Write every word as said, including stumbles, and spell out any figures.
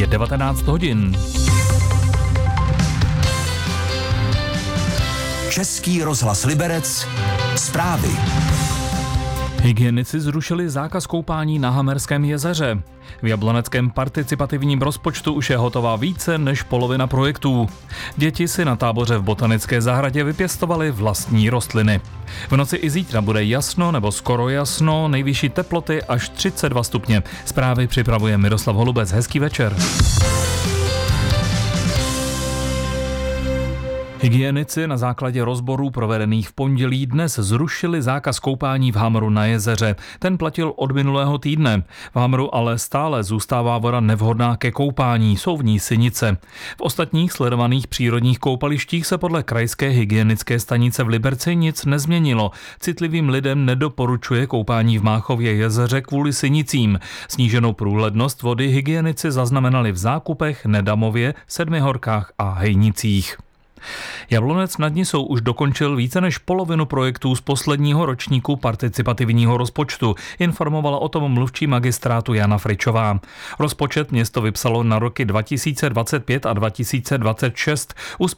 devatenáct hodin. Český rozhlas Liberec, zprávy. Hygienici zrušili zákaz koupání na Hamerském jezeře. V jabloneckém participativním rozpočtu už je hotová více než polovina projektů. Děti si na táboře v botanické zahradě vypěstovaly vlastní rostliny. V noci i zítra bude jasno nebo skoro jasno, nejvyšší teploty až třicet dva stupně. Zprávy připravuje Miroslav Holubec. Hezký večer. Hygienici na základě rozborů provedených v pondělí dnes zrušili zákaz koupání v Hameru na jezeře. Ten platil od minulého týdne. V Hameru ale stále zůstává voda nevhodná ke koupání, jsou v ní sinice. V ostatních sledovaných přírodních koupalištích se podle krajské hygienické stanice v Liberci nic nezměnilo. Citlivým lidem nedoporučuje koupání v Máchově jezeře kvůli sinicím. Sníženou průhlednost vody hygienici zaznamenali v Zákupech, Nedamově, Sedmihorkách a Hejnicích. Jablonec nad Nisou už dokončil více než polovinu projektů z posledního ročníku participativního rozpočtu, informovala o tom mluvčí magistrátu Jana Fričová. Rozpočet město vypsalo na roky dva tisíce dvacet pět a dva tisíce dvacet šest.